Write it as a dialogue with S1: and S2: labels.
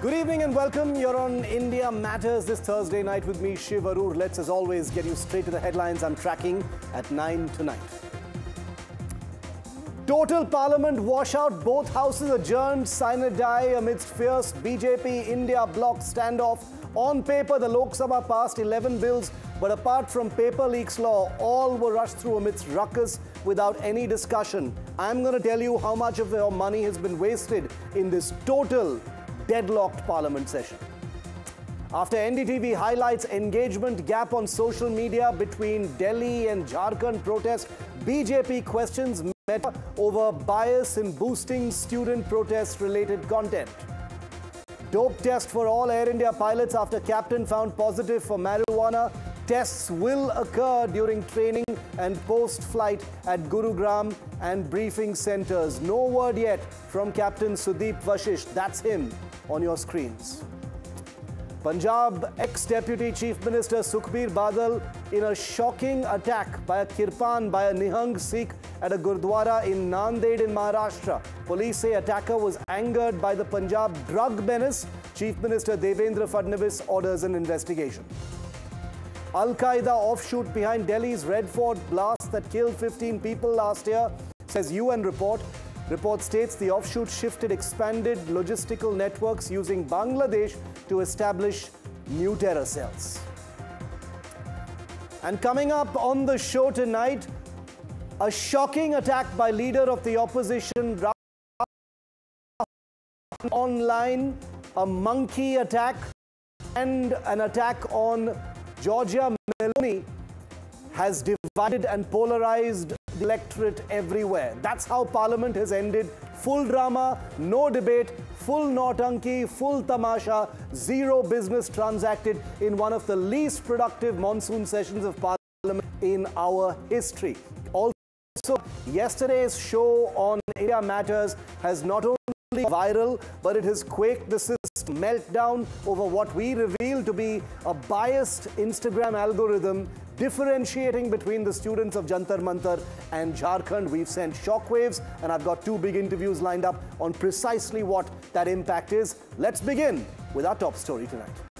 S1: Good evening and welcome. You're on India Matters this Thursday night with me, Shiv Arur. Let's, as always, get you straight to the headlines I'm tracking at 9 tonight. Total Parliament washout, both houses adjourned, sine die amidst fierce BJP-India bloc standoff. On paper, the Lok Sabha passed 11 bills, but apart from paper leaks law, all were rushed through amidst ruckus without any discussion. I'm going to tell you how much of your money has been wasted in this total deadlocked Parliament session. After NDTV highlights engagement gap on social media between Delhi and Jharkhand protest, BJP questions Meta over bias in boosting student protest-related content. Dope test for all Air India pilots after captain found positive for marijuana. Tests will occur during training and post-flight at Gurugram and briefing centres. No word yet from Captain Sudeep Vashish. That's him on your screens. Punjab ex-Deputy Chief Minister Sukhbir Badal in a shocking attack by a kirpan by a Nihang Sikh at a Gurdwara in Nanded in Maharashtra. Police say attacker was angered by the Punjab drug menace. Chief Minister Devendra Fadnavis orders an investigation. Al-Qaeda offshoot behind Delhi's Red Fort blast that killed 15 people last year, says UN report. Report states the offshoot shifted expanded logistical networks using Bangladesh to establish new terror cells. And coming up on the show tonight, a shocking attack by leader of the opposition online, a monkey attack, and an attack on Georgia Meloni has divided and polarized the electorate everywhere. That's how Parliament has ended. Full drama, no debate, full nautanki, full tamasha, zero business transacted in one of the least productive monsoon sessions of Parliament in our history. Also, yesterday's show on India Matters has not only viral, but it has quaked the system. Meltdown over what we reveal to be a biased Instagram algorithm differentiating between the students of Jantar Mantar and Jharkhand. We've sent shockwaves, and I've got two big interviews lined up on precisely what that impact is. Let's begin with our top story tonight.